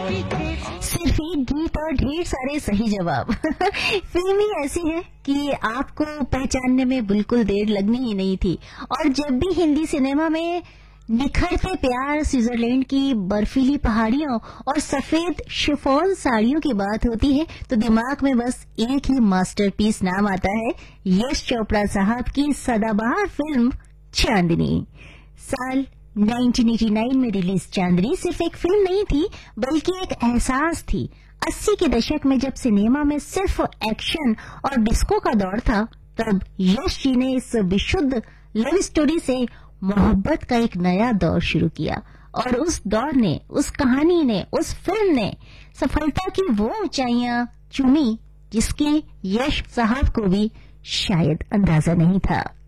सिर्फ एक गीत और ढेर सारे सही जवाब। फिल्म ही ऐसी है कि आपको पहचानने में बिल्कुल देर लगनी ही नहीं थी। और जब भी हिंदी सिनेमा में निखरते प्यार, स्विट्जरलैंड की बर्फीली पहाड़ियों और सफेद शिफॉन साड़ियों की बात होती है तो दिमाग में बस एक ही मास्टरपीस नाम आता है, यश चोपड़ा साहब की सदाबहार फिल्म चांदनी। साल 1989 में रिलीज चांदनी सिर्फ एक फिल्म नहीं थी बल्कि एक एहसास थी। 80 के दशक में जब सिनेमा में सिर्फ एक्शन और डिस्को का दौर था, तब यश जी ने इस विशुद्ध लव स्टोरी से मोहब्बत का एक नया दौर शुरू किया। और उस दौर ने, उस कहानी ने, उस फिल्म ने सफलता की वो ऊंचाइयां चूमी जिसकी यश साहब को भी शायद अंदाजा नहीं था।